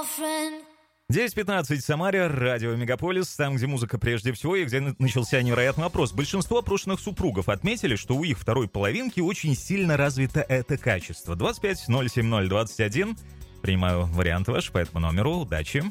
9:15 в Самаре, радио Мегаполис, там, где музыка прежде всего и где начался невероятный вопрос. Большинство опрошенных супругов отметили, что у их второй половинки очень сильно развито это качество. 25-070-21. Принимаю варианты ваши по этому номеру. Удачи.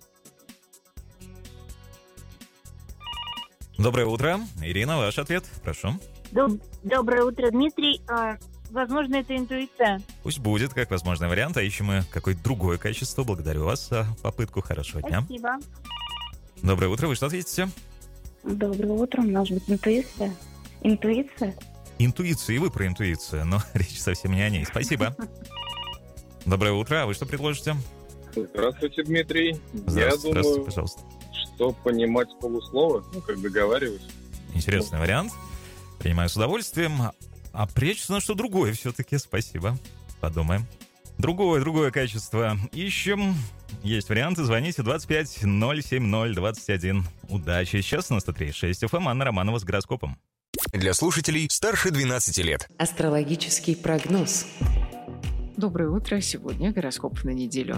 Доброе утро. Ирина, ваш ответ, прошу. Доброе утро, Дмитрий. Возможно, это интуиция. Пусть будет, как возможный вариант, а ищем мы какое-то другое качество. Благодарю вас за попытку. Хорошего дня. Спасибо. Доброе утро. Вы что ответите? Доброе утро. Может быть, интуиция? Интуиция? Интуиция, и вы про интуицию, но речь совсем не о ней. Спасибо. Доброе утро. А вы что предложите? Здравствуйте, Дмитрий. Здравствуйте, пожалуйста. Что понимать с полуслова, как договариваюсь. Интересный вариант. Принимаю с удовольствием. А прячется на что другое все-таки. Спасибо. Подумаем. Другое качество. Ищем. Есть варианты. Звоните 25-070-21. Удачи. Сейчас на 103.6 FM. Анна Романова с гороскопом. Для слушателей старше 12 лет. Астрологический прогноз. Доброе утро. Сегодня гороскоп на неделю.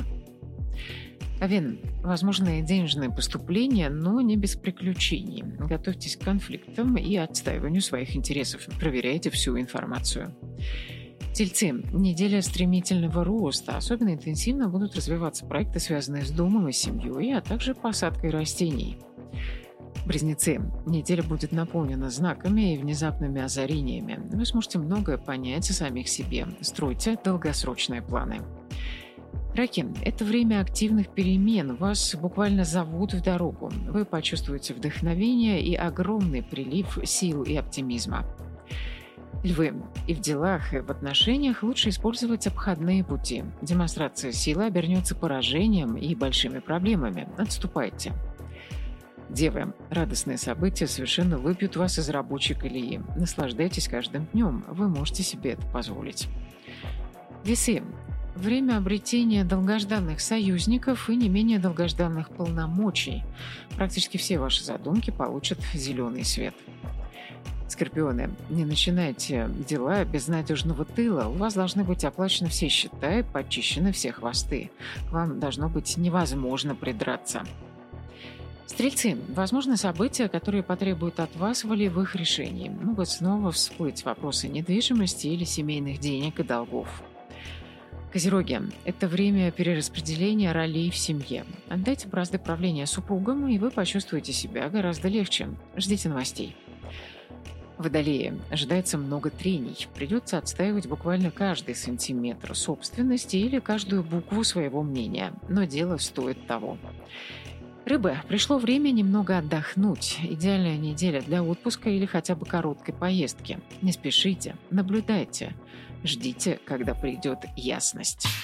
Овен. Возможные денежные поступления, но не без приключений. Готовьтесь к конфликтам и отстаиванию своих интересов. Проверяйте всю информацию. Тельцы. Неделя стремительного роста. Особенно интенсивно будут развиваться проекты, связанные с домом и семьей, а также посадкой растений. Близнецы. Неделя будет наполнена знаками и внезапными озарениями. Вы сможете многое понять о самих себе. Стройте долгосрочные планы. Раки. Это время активных перемен. Вас буквально зовут в дорогу. Вы почувствуете вдохновение и огромный прилив сил и оптимизма. Львы. И в делах, и в отношениях лучше использовать обходные пути. Демонстрация силы обернется поражением и большими проблемами. Отступайте. Девы. Радостные события совершенно выбьют вас из рабочей колеи. Наслаждайтесь каждым днем. Вы можете себе это позволить. Весы. Время обретения долгожданных союзников и не менее долгожданных полномочий. Практически все ваши задумки получат зеленый свет. Скорпионы. Не начинайте дела без надежного тыла. У вас должны быть оплачены все счета и почищены все хвосты. К вам должно быть невозможно придраться. Стрельцы. Возможны события, которые потребуют от вас волевых решений. Могут снова всплыть вопросы недвижимости или семейных денег и долгов. Козероги. Это время перераспределения ролей в семье. Отдайте бразды правления супругам, и вы почувствуете себя гораздо легче. Ждите новостей. Водолеи. Ожидается много трений. Придется отстаивать буквально каждый сантиметр собственности или каждую букву своего мнения. Но дело стоит того. Рыбы. Пришло время немного отдохнуть. Идеальная неделя для отпуска или хотя бы короткой поездки. Не спешите, наблюдайте. Ждите, когда придет ясность.